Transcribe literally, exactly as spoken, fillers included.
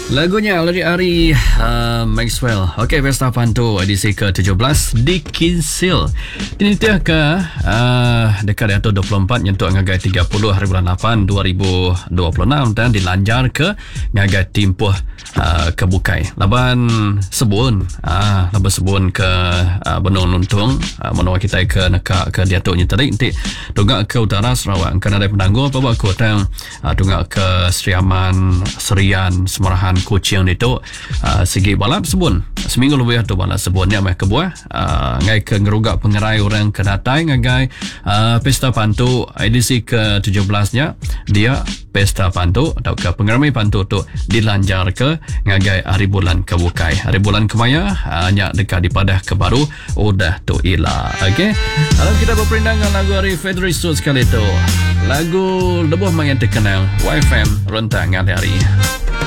Lagunya dari Ari uh, Maxwell. Okey, Pesta Pantu edisi ke tujuh belas di Kinsil. Ini dia ke uh, dekat atau dua puluh empat nyentuh ngagai tiga puluh hari bulan lapan dua ribu dua puluh enam dan dilanjar ke ngagai timpuh uh, ke Bukai. Laban sebun ah uh, laban sebun ke uh, Benung Nuntung uh, menua kita ke nekak ke diatuknya tadi nanti tunggak ke utara Sarawak kan ada penangguh apa aku tang uh, tunggak ke Seriaman Serian Semerahan Kuching itu uh, segi balap sebun seminggu lebih tu balap sebun ni amai kebuah uh, ngai ke ngerugak pengerai orang ke datai ngagai uh, Pesta Pantu edisi ke tujuh belas nya dia Pesta Pantu atau ke pengeramai pantu tu dilanjar ke ngagai hari bulan ke Bukai hari bulan kemaya hanya dekat di Padah ke Baru udah tu ila. Okey, kalau kita berperindangan lagu hari Federasi Suit sekali tu lagu lebuh yang terkenal Y F M rentang hari-hari.